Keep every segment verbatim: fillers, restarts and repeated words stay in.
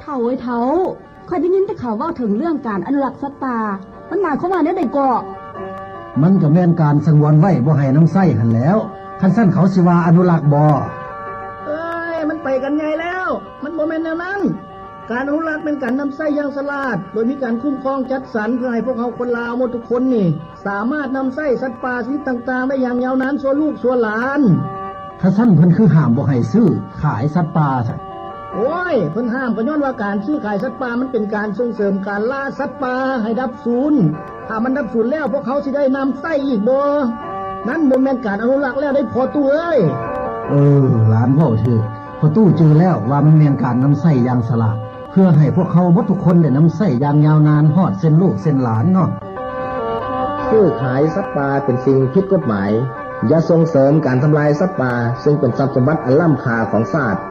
เท่าไอ้เท่าค่อยได้ยินแต่ข่าวว่าถึงเรื่องการอนุรักษ์สัตว์ป่ามันหมายความว่าเนี่ยได้ก่อมันก็แม่นการสงวนไว้บ่ให้น้ำไส้หันแล้วคันซั่นเขาสิว่าอนุรักษ์บ่เอ้ยมันไปกันไงแล้วมันบ่แม่นแนวนั้นการอนุรักษ์เป็นการนำไส้อย่างฉลาดโดยมีการคุ้มครองจัดสรรเพื่อให้พวกเขาคนลาวหมดทุกคนนี่สามารถนำไส้สัตว์ป่าชนิดต่างๆได้อย่างยาวนานชั่วลูกชั่วหลานถ้าซั่นเพิ่นคือห้ามบ่ให้ซื้อขายสัตว์ป่าซั่นโอ้ยเพิ่นห้ามก็ย้อนว่าการซื้อขายสัตว์ป่ามันเป็นการส่งเสริมการล่าสัตว์ป่าให้ดับสูญถ้ามันดับสูญแล้วพวกเขาสิได้นำไส้อีกบ่นั่นบ่แม่นการอนุรักษ์แล้วได้พอตู้เอ้ยเออหลานเว้าถูกพอตู้เจอแล้วว่ามันแม่นการนำไส้อย่างฉลาดเพื่อให้พวกเขาหมดทุกคนได้นำไส้อย่างยาวนานฮอดเส้นลูกเส้นหลานเนาะซื้อขายสัตว์ป่าเป็นสิ่งผิดกฎหมายอย่าส่งเสริมการทำลายสัตว์ป่าซึ่งเป็นทรัพย์สมบัติอันล้ำค่าของชาติ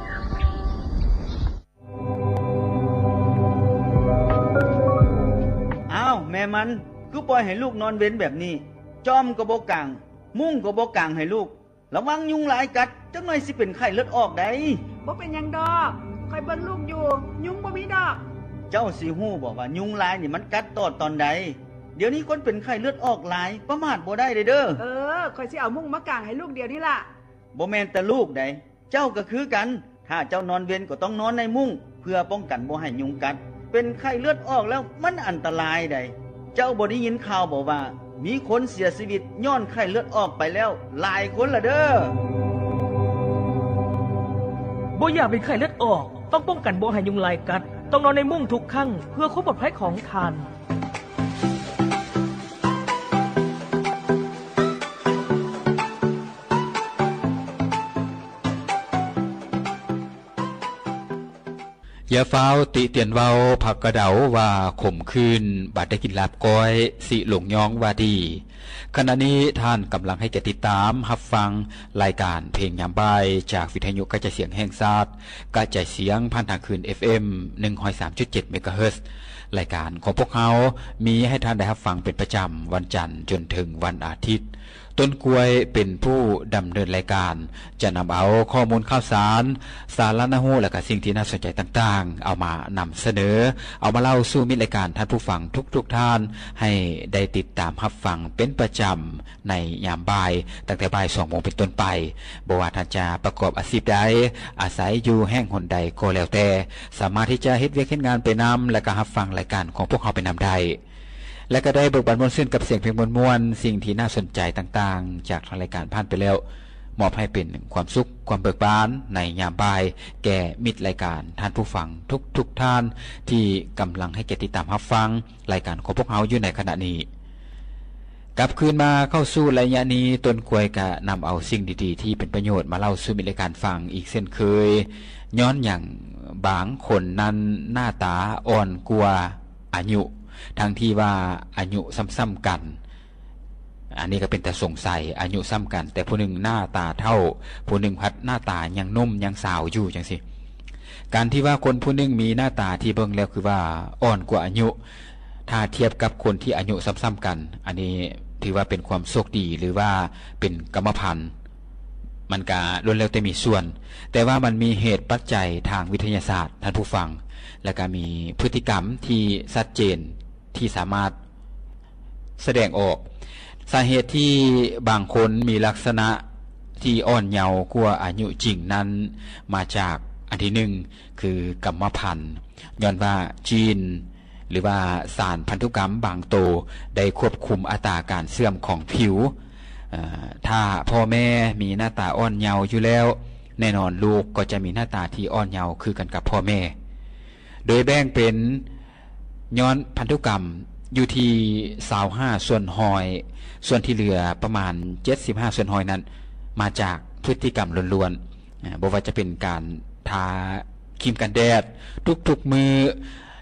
อ้าวแม่มันคือปล่อยให้ลูกนอนเว้นแบบนี้จอมก็บ่กางมุ้งก็บ่กางให้ลูกระวังยุงหลายกัดจักหน่อยสิเป็นไข้เลือดออกได้บ่เป็นหยังดอกคอยเบิ่งลูกอยู่ยุงบ่มีดอกเจ้าสิฮู้บ่ว่ายุงหลายนี่มันกัดตอดตอนใดเดี๋ยวนี้คนเป็นไข้เลือดออกหลายประมาทบ่ได้เด้อเออคอยสิเอามุ้งมากางให้ลูกเดียวนี่ล่ะบ่แม่นแต่ลูกใดเจ้าก็คือกันถ้าเจ้านอนเว้นก็ต้องนอนในมุ้งเพื่อป้องกันบ่ให้ยุงกัดเป็นไข้เลือดออกแล้วมันอันตรายใดเจ้าบ่ได้ยินข่าวบ่ว่ามีคนเสียชีวิตย้อนไข้เลือดออกไปแล้วหลายคนละเด้อบ่อยากเป็นไข้เลือดออกต้องป้องกันบ่ให้ยุงลายกัดต้องนอนในมุ้งทุกครั้งเพื่อความปลอดภัยของท่านอย่าเฝ้าติเตียนเว้าผักกระเดาว่าข่มคืนบาดได้กินลาบก้อยสิหลงย้องว่าดีขณะนี้ท่านกำลังให้แก่ติดตามรับฟังรายการเพลงยามบ่ายจากวิทยุกระจายเสียงแห่งชาติกระจายเสียงผ่านทางคลื่น เอฟ เอ็ม หนึ่งร้อยสามจุดเจ็ด เมกะเฮิรตซ์รายการของพวกเรามีให้ท่านได้รับฟังเป็นประจำวันจันทร์จนถึงวันอาทิตย์ต้นกล้วยเป็นผู้ดำเนินรายการจะนำเอาข้อมูลข่าวสารสาระน่ารู้และก็สิ่งที่น่าสนใจต่างๆเอามานำเสนอเอามาเล่าสู่มิตรรายการท่านผู้ฟังทุกๆท่านให้ได้ติดตามรับฟังเป็นประจำในยามบ่ายตั้งแต่บ่ายสองโมงเป็นต้นไปบ่ว่าท่านจะประกอบอาชีพใดอาศัยอยู่แห่งหนใดก็แล้วแต่สามารถที่จะเฮ็ดเวียกเฮ็ดงานไปนำและก็รับฟังรายการของพวกเราไปนำได้และก็ได้เบิกบานมวลซื่นกับเสียงเพลงมวลๆสิ่งที่น่าสนใจต่างๆจากทางรายการผ่านไปแล้วมอบให้เป็นความสุขความเบิกบานในยามบ่ายแก่มิตรรายการท่านผู้ฟังทุกๆท่านที่กำลังให้เกียรติตามรับฟังรายการของพวกเราอยู่ในขณะนี้กลับคืนมาเข้าสู่ระยะนี้ต้นกล้วยก็นำเอาสิ่งดีๆที่เป็นประโยชน์มาเล่าสู่มิตรรายการฟังอีกเช่นเคยย้อนอย่างบางคนนั้นหน้าตาอ่อนกว่าอายุทั้งที่ว่าอายุซ้ำๆกันอันนี้ก็เป็นแต่สงสัยอายุซ้ำกันแต่ผู้หนึ่งหน้าตาเท่าผู้หนึ่งพัดหน้าตายังนุ่มยังสาวอยู่จังสิการที่ว่าคนผู้หนึ่งมีหน้าตาที่เบิ่งแล้วคือว่าอ่อนกว่าอายุถ้าเทียบกับคนที่อายุซ้ำๆกันอันนี้ถือว่าเป็นความโชคดีหรือว่าเป็นกรรมพันธุ์มันก็ล้วนแล้วแต่มีส่วนแต่ว่ามันมีเหตุปัจจัยทางวิทยาศาสตร์ท่านผู้ฟังและก็มีพฤติกรรมที่ชัดเจนที่สามารถแสดงออกสาเหตุที่บางคนมีลักษณะที่อ่อนเยาว์กว่าอายุจริงนั้นมาจากอันที่หนึ่งคือกรรมพันธุ์ย้อนว่าจีนหรือว่าสารพันธุกรรมบางตัวได้ควบคุมอัตราการเสื่อมของผิวถ้าพ่อแม่มีหน้าตาอ่อนเยาว์อยู่แล้วแน่นอนลูกก็จะมีหน้าตาที่อ่อนเยาว์คือกันกับพ่อแม่โดยแบ่งเป็นย้อนพันธุกรรมอยู่ที่ยี่สิบห้าส่วนหอยส่วนที่เหลือประมาณเจ็ดสิบห้าส่วนหอยนั้นมาจากพฤติกรรมล้วนๆบ่ว่าจะเป็นการทาครีมกันแดดทุกๆมือ